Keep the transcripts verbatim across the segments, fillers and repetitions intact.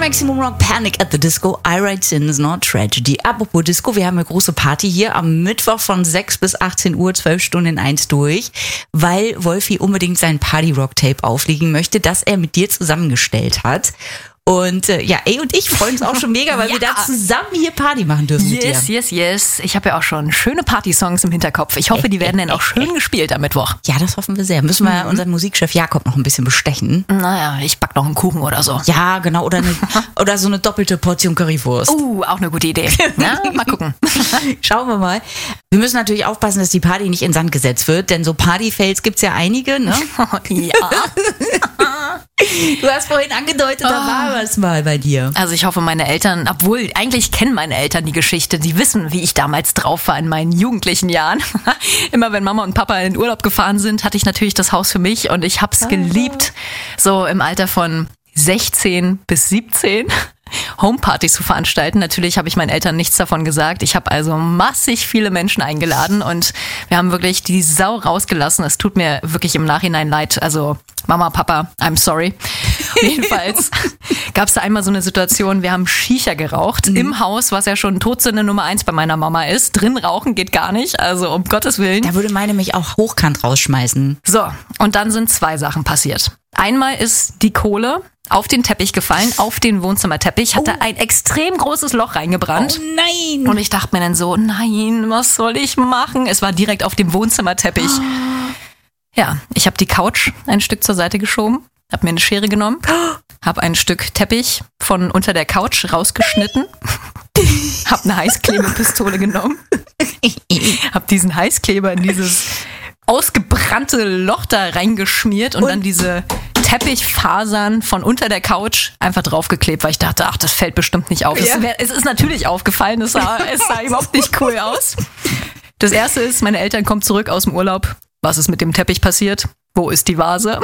Maximum Rock, Panic at the Disco, I Write Sins, Not Tragedy. Apropos Disco, wir haben eine große Party hier am Mittwoch von sechs bis achtzehn Uhr, zwölf Stunden in eins durch, weil Wolfi unbedingt sein Party-Rock-Tape auflegen möchte, das er mit dir zusammengestellt hat. Und äh, ja, ey und ich freuen uns auch schon mega, weil Ja. wir da zusammen hier Party machen dürfen mit dir. Yes, yes, yes. Ich habe ja auch schon schöne Party-Songs im Hinterkopf. Ich hoffe, die werden dann auch schön gespielt am Mittwoch. Ja, das hoffen wir sehr. Müssen wir unseren Musikchef Jakob noch ein bisschen bestechen. Naja, ich back noch einen Kuchen oder so. Ja, genau. Oder, eine, oder so eine doppelte Portion Currywurst. Uh, auch eine gute Idee. Na, mal gucken. Schauen wir mal. Wir müssen natürlich aufpassen, dass die Party nicht in Sand gesetzt wird, denn so Party-Fails gibt's ja einige, ne? Ja. Du hast vorhin angedeutet, da war was mal bei dir. Also ich hoffe, meine Eltern, obwohl eigentlich kennen meine Eltern die Geschichte, die wissen, wie ich damals drauf war in meinen jugendlichen Jahren. Immer wenn Mama und Papa in den Urlaub gefahren sind, hatte ich natürlich das Haus für mich und ich hab's geliebt, so im Alter von sechzehn bis siebzehn Homepartys zu veranstalten. Natürlich habe ich meinen Eltern nichts davon gesagt. Ich habe also massig viele Menschen eingeladen und wir haben wirklich die Sau rausgelassen. Es tut mir wirklich im Nachhinein leid. Also Mama, Papa, I'm sorry. Jedenfalls gab es da einmal so eine Situation, wir haben Shisha geraucht mhm. im Haus, was ja schon Todsünde Nummer eins bei meiner Mama ist. Drin rauchen geht gar nicht, also um Gottes Willen. Da würde meine mich auch hochkant rausschmeißen. So, und dann sind zwei Sachen passiert. Einmal ist die Kohle auf den Teppich gefallen, auf den Wohnzimmerteppich, hat Oh. da ein extrem großes Loch reingebrannt. Oh nein! Und ich dachte mir dann so, nein, was soll ich machen? Es war direkt auf dem Wohnzimmerteppich. Ja, ich habe die Couch ein Stück zur Seite geschoben, habe mir eine Schere genommen, habe ein Stück Teppich von unter der Couch rausgeschnitten, habe eine Heißklebepistole genommen, habe diesen Heißkleber in dieses ausgebrannte Loch da reingeschmiert und, und dann diese Teppichfasern von unter der Couch einfach draufgeklebt, weil ich dachte, ach, das fällt bestimmt nicht auf. Ja. Es, wär, es ist natürlich aufgefallen, es sah, es sah überhaupt nicht cool aus. Das erste ist, meine Eltern kommen zurück aus dem Urlaub. Was ist mit dem Teppich passiert? Wo ist die Vase?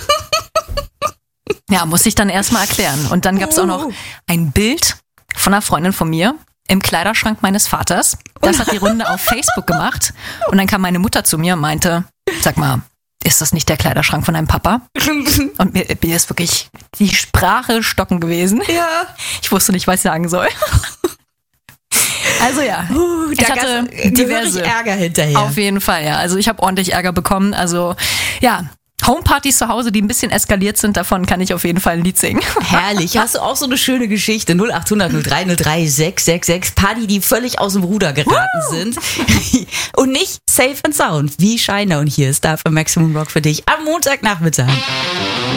Ja, muss ich dann erstmal erklären. Und dann gab es auch noch ein Bild von einer Freundin von mir im Kleiderschrank meines Vaters. Das hat die Runde auf Facebook gemacht. Und dann kam meine Mutter zu mir und meinte, sag mal, ist das nicht der Kleiderschrank von deinem Papa? Und mir, mir ist wirklich die Sprache stocken gewesen. Ja. Ich wusste nicht, was ich sagen soll. Also ja, Uh, ich da hatte gab's diverse Ärger hinterher. Auf jeden Fall, ja. Also ich habe ordentlich Ärger bekommen. Also ja, Homepartys zu Hause, die ein bisschen eskaliert sind, davon kann ich auf jeden Fall ein Lied singen. Herrlich. Hast du auch so eine schöne Geschichte? null acht hundert null drei null drei sechs sechs sechs. Party, die völlig aus dem Ruder geraten Woo! sind. Und nicht safe and sound wie Shiner. Und hier ist dafür Maximum Rock für dich am Montagnachmittag.